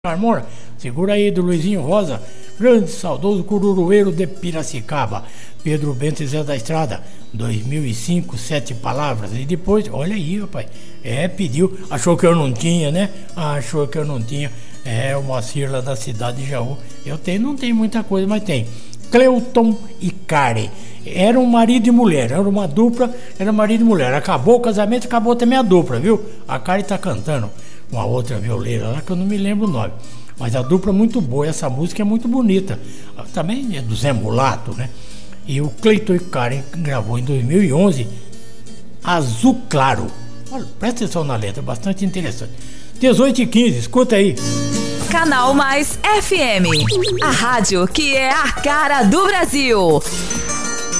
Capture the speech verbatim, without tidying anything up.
Carmona, segura aí do Luizinho Rosa, grande saudoso cururueiro de Piracicaba, Pedro Bento e Zé da Estrada, dois mil e cinco, sete palavras, e depois, olha aí rapaz, é, pediu, achou que eu não tinha, né, achou que eu não tinha, é, o Moacir lá da cidade de Jaú, eu tenho, não tem muita coisa, mas tem, Cleuton e Karen, eram marido e mulher, era uma dupla, era marido e mulher, acabou o casamento, acabou também a dupla, viu, a Karen tá cantando uma outra violeira lá que eu não me lembro o nome, mas a dupla é muito boa, essa música é muito bonita, também é do Zé Mulato, né? E o Cleuton e Karen gravou em dois mil e onze Azul Claro. Olha, presta atenção na letra, bastante interessante. dezoito e quinze, escuta aí. Canal Mais F M, a rádio que é a cara do Brasil.